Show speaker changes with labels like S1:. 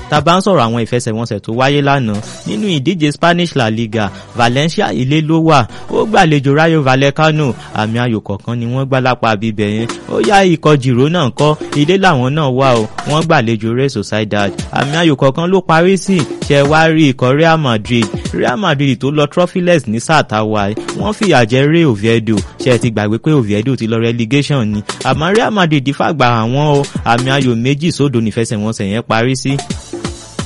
S1: tá bá ń sọ̀rọ̀ àwọn ìfẹsẹ̀wọnsẹ̀ tó wáyé lánàá nínú ìdíje Spanish La Liga, Valencia ilé ló wà, ó gbàlejò Rayo Vallecano, àmì ayò kọ̀ọ̀kan ni wọ́n gbá lápá bíbẹ̀ yẹn. Ó yá ikọ̀ Girona ńkọ́, ilé làwọn náà wà o, wọ́n gbàlejò Real Sociedad, àmì ayò kọ̀ọ̀kan ló parí sí. Ṣé wá rí ikọ̀ Real Madrid tó lọ trophyless ní sáà táwa, wọ́n fìyà jẹ Real Oviedo. Ṣé ti gbàgbé pé Oviedo ti lọ relegation ni, àmọ́ Real Madrid fàgbà àwọn o, àmì ayò 2-0 nífẹsẹ̀wọnsẹ̀ yẹn parí sí.